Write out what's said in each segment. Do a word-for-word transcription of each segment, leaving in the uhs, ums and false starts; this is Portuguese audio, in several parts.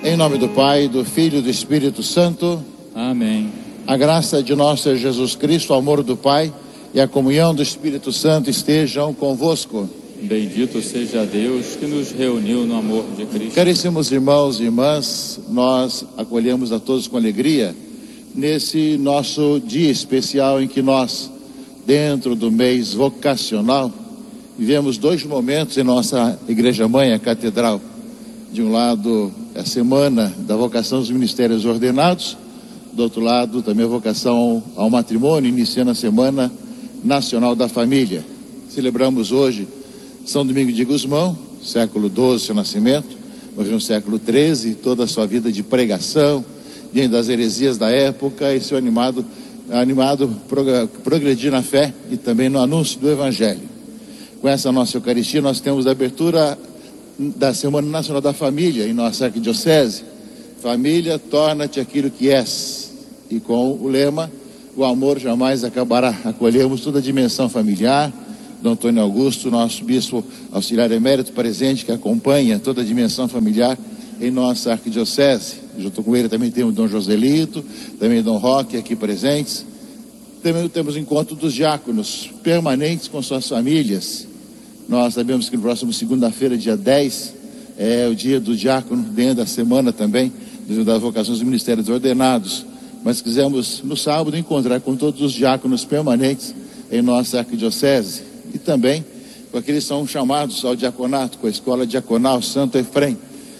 Em nome do Pai, do Filho e do Espírito Santo. Amém. A graça de nosso Senhor Jesus Cristo, o amor do Pai e a comunhão do Espírito Santo estejam convosco. Bendito seja Deus que nos reuniu no amor de Cristo. Caríssimos irmãos e irmãs, nós acolhemos a todos com alegria nesse nosso dia especial em que nós, dentro do mês vocacional, vivemos dois momentos em nossa Igreja-mãe, a Catedral. De um lado, a semana da vocação dos ministérios ordenados, do outro lado, também a vocação ao matrimônio, iniciando a Semana Nacional da Família. Celebramos hoje São Domingos de Gusmão, século doze, seu nascimento, morreu no século treze, toda a sua vida de pregação, diante das heresias da época, e seu animado, animado progredir na fé e também no anúncio do Evangelho. Com essa nossa Eucaristia, nós temos a abertura da Semana Nacional da Família em nossa arquidiocese. Família, torna-te aquilo que és. E com o lema, o amor jamais acabará. Acolhemos toda a dimensão familiar. Dom Antônio Augusto, nosso bispo auxiliar emérito presente, que acompanha toda a dimensão familiar em nossa arquidiocese. Junto com ele também temos Dom Joselito, também Dom Roque aqui presentes. Também temos o encontro dos diáconos permanentes com suas famílias. Nós sabemos que no próximo segunda-feira, dia dez, é o dia do diácono, dentro da semana também, das vocações dos ministérios ordenados. Mas quisemos, no sábado, encontrar com todos os diáconos permanentes em nossa arquidiocese. E também com aqueles que são chamados ao diaconato, com a Escola Diaconal Santo Efrem.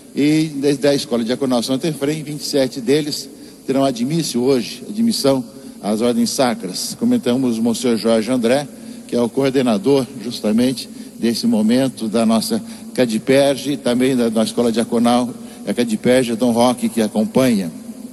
E desde a Escola Diaconal Santo Efrem, vinte e sete deles terão admissão hoje, admissão às ordens sacras. Comentamos o Monsenhor Jorge André, que é o coordenador, justamente, desse momento da nossa Cadiperge e também da, da Escola Diaconal, a Cadiperge, é Dom Roque que acompanha.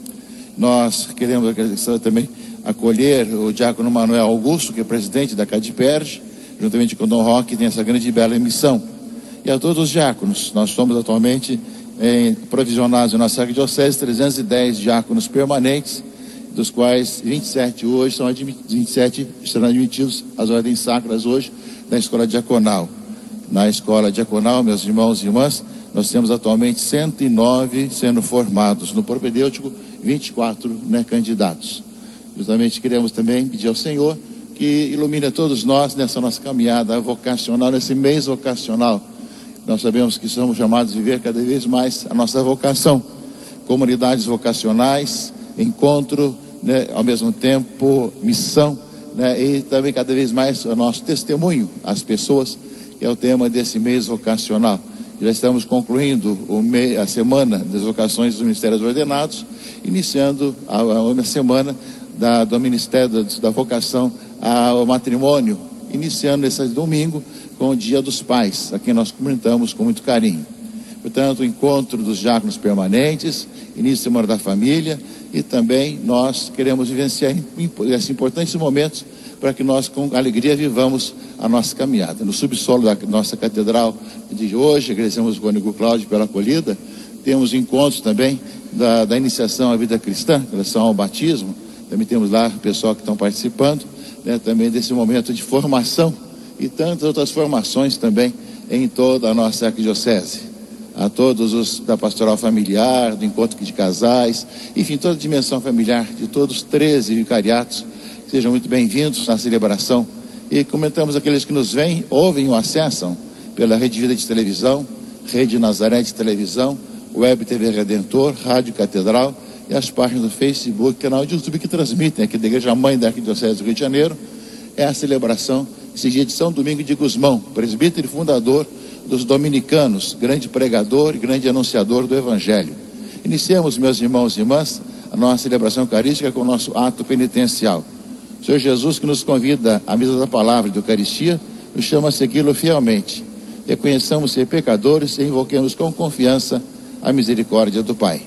Nós queremos também acolher o diácono Manuel Augusto, que é presidente da Cadiperge, juntamente com o Dom Roque, tem essa grande e bela missão. E a todos os diáconos, nós somos atualmente em, provisionados em nossa arquidiocese, trezentos e dez diáconos permanentes, dos quais vinte e sete hoje são admitidos, vinte e sete serão admitidos às ordens sacras hoje da Escola Diaconal. Na Escola Diaconal, meus irmãos e irmãs, nós temos atualmente cento e nove sendo formados. No propedêutico, vinte e quatro né, candidatos. Justamente queremos também pedir ao Senhor que ilumine a todos nós nessa nossa caminhada vocacional, nesse mês vocacional. Nós sabemos que somos chamados a viver cada vez mais a nossa vocação. Comunidades vocacionais, encontro, né, ao mesmo tempo, missão, né, e também cada vez mais o nosso testemunho às pessoas, que é o tema desse mês vocacional. Já estamos concluindo o me, a semana das vocações dos ministérios ordenados, iniciando a, a, a semana da, do Ministério da, da Vocação ao Matrimônio, iniciando esse domingo com o Dia dos Pais, a quem nós cumprimentamos com muito carinho. Portanto, o encontro dos diáconos permanentes, início da Semana da Família, e também nós queremos vivenciar esses importantes momentos para que nós com alegria vivamos a nossa caminhada. No subsolo da nossa catedral de hoje, agradecemos o Cônego Cláudio pela acolhida, temos encontros também da, da iniciação à vida cristã, em relação ao batismo, também temos lá o pessoal que estão participando, né, também desse momento de formação e tantas outras formações também em toda a nossa arquidiocese. A todos os da pastoral familiar, do encontro de casais, enfim, toda a dimensão familiar de todos os treze vicariatos, sejam muito bem-vindos na celebração. E comentamos aqueles que nos veem, ouvem ou acessam pela Rede Vida de Televisão, Rede Nazaré de Televisão, Web T V Redentor, Rádio Catedral e as páginas do Facebook, canal de YouTube que transmitem aqui da Igreja Mãe da Arquidiocese do Rio de Janeiro, é a celebração, esse dia de São Domingos de Gusmão, presbítero e fundador dos dominicanos, grande pregador e grande anunciador do Evangelho. Iniciamos, meus irmãos e irmãs, a nossa celebração eucarística com o nosso ato penitencial. O Senhor Jesus, que nos convida à mesa da palavra e da Eucaristia, nos chama a segui-lo fielmente. Reconheçamos ser pecadores e invoquemos com confiança a misericórdia do Pai.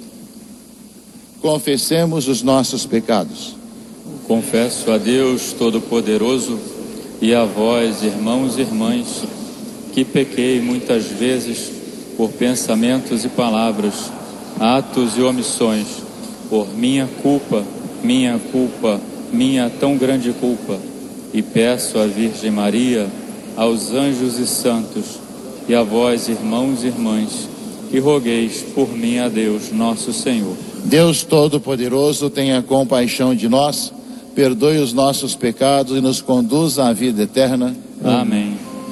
Confessemos os nossos pecados. Confesso a Deus Todo-Poderoso e a vós, irmãos e irmãs, que pequei muitas vezes por pensamentos e palavras, atos e omissões, por minha culpa, minha culpa, minha tão grande culpa, e peço à Virgem Maria, aos anjos e santos, e a vós, irmãos e irmãs, que rogueis por mim a Deus nosso Senhor. Deus Todo-Poderoso, tenha compaixão de nós, perdoe os nossos pecados e nos conduza à vida eterna. Amém.